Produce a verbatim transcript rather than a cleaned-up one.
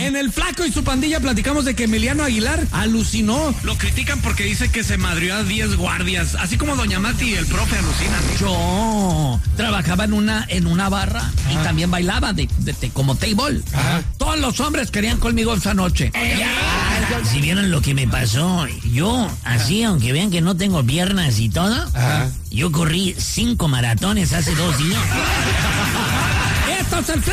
En el Flaco y su pandilla platicamos de que Emiliano Aguilar alucinó. Lo critican porque dice que se madrió a diez guardias, así como doña Mati y el profe alucinan. Yo trabajaba en una en una barra Ajá. y también bailaba de, de, de como table. Ajá. Todos los hombres querían conmigo esa noche. Si vieron lo que me pasó, yo así, aunque vean que no tengo piernas y todo, Ajá. yo corrí cinco maratones hace dos días. Esto es el